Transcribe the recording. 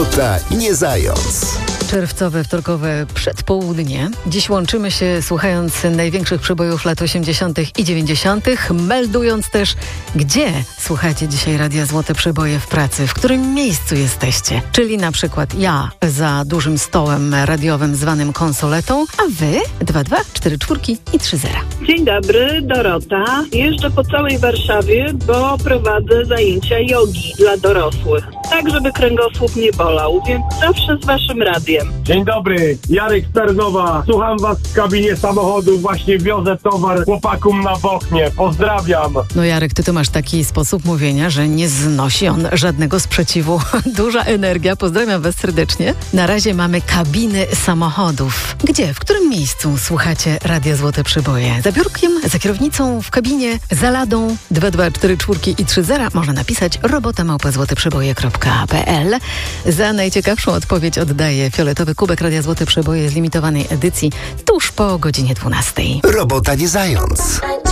Robota nie zając. Czerwcowe, wtorkowe przedpołudnie. Dziś łączymy się słuchając największych przebojów lat 80. i 90., meldując też, gdzie słuchacie dzisiaj Radia Złote Przeboje w pracy, w którym miejscu jesteście. Czyli na przykład ja za dużym stołem radiowym zwanym konsoletą, a wy 2244 i 30. Dzień dobry, Dorota. Jeżdżę po całej Warszawie, bo prowadzę zajęcia jogi dla dorosłych. Tak, żeby kręgosłup nie bolał, więc zawsze z waszym radiem. Dzień dobry, Jarek z Tarnowa. Słucham was w kabinie samochodu. Właśnie wiozę towar chłopakom na Bochnie. Pozdrawiam. No Jarek, ty to masz taki sposób mówienia, że nie znosi on żadnego sprzeciwu. Duża energia. Pozdrawiam was serdecznie. Na razie mamy kabiny samochodów. Gdzie? W którym miejscu słuchacie Radia Złote Przeboje? Za biurkiem, za kierownicą, w kabinie, za ladą 2244 i 30 można napisać robota@złoteprzeboje.pl. Za najciekawszą odpowiedź oddaję fioletowy kubek Radia Złote Przeboje z limitowanej edycji tuż po godzinie 12. Robota nie zając.